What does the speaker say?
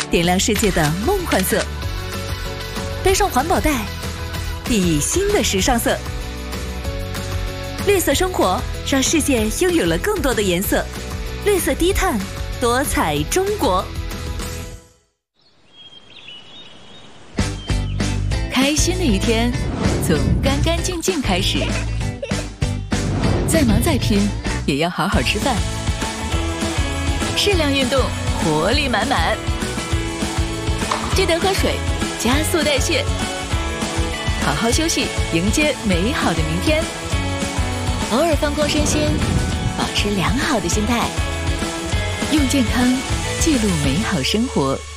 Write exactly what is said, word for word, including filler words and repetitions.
点亮世界的梦幻色。背上环保袋，熠熠新的时尚色。绿色生活让世界拥有了更多的颜色。绿色低碳，多彩中国。开心的一天从干干净净开始，再忙再拼也要好好吃饭，适量运动，活力满满。记得喝水，加速代谢，好好休息，迎接美好的明天。偶尔放空身心，保持良好的心态，用健康记录美好生活。